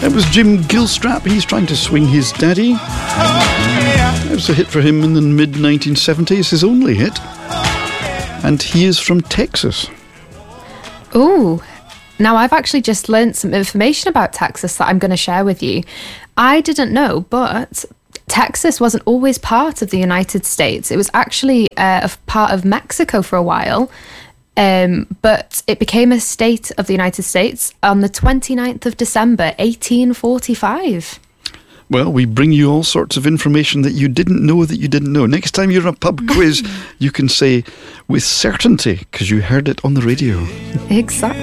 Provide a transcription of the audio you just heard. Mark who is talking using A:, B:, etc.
A: That was Jim Gilstrap. He's trying to swing his daddy. That was a hit for him in the mid-1970s, his only hit. And he is from Texas.
B: Oh, now I've actually just learnt some information about Texas that I'm going to share with you. I didn't know, but Texas wasn't always part of the United States. It was actually a part of Mexico for a while. But it became a state of the United States on the 29th of December, 1845.
A: Well, we bring you all sorts of information that you didn't know that you didn't know. Next time you're in a pub quiz, you can say with certainty, because you heard it on the radio.
B: Exactly.